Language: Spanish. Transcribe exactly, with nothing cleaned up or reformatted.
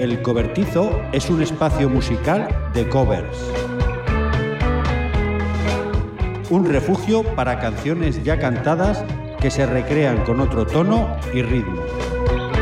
El Cobertizo es un espacio musical de covers. Un refugio para canciones ya cantadas que se recrean con otro tono y ritmo.